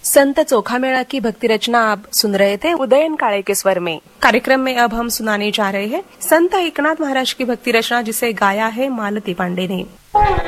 संत चोखामेला की भक्ति रचना आप सुन रहे थे उदयन काळे के स्वर में। कार्यक्रम में अब हम सुनाने जा रहे हैं संत एकनाथ महाराज की भक्ति रचना जिसे गाया है मालती पांडे ने।